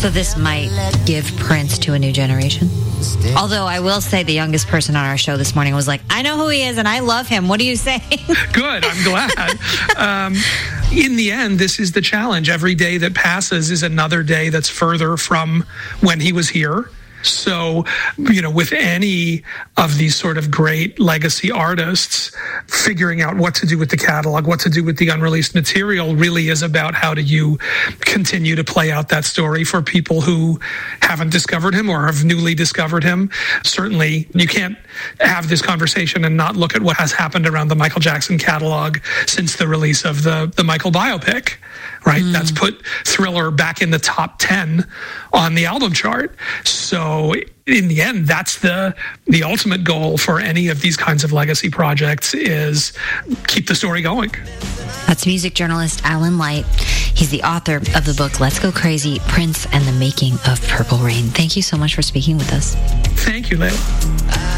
So this might give Prince to a new generation? Although I will say the youngest person on our show this morning was like, I know who he is and I love him. What do you say? Good. I'm glad. In the end, this is the challenge. Every day that passes is another day that's further from when he was here. So, with any of these sort of great legacy artists, figuring out what to do with the catalog, what to do with the unreleased material really is about how do you continue to play out that story for people who haven't discovered him or have newly discovered him. Certainly, you can't have this conversation and not look at what has happened around the Michael Jackson catalog since the release of the Michael biopic, right? That's put Thriller back in the top 10 on the album chart. So in the end, that's the ultimate goal for any of these kinds of legacy projects is keep the story going. That's music journalist Alan Light. He's the author of the book Let's Go Crazy, Prince and the Making of Purple Rain. Thank you so much for speaking with us. Thank you, Layla.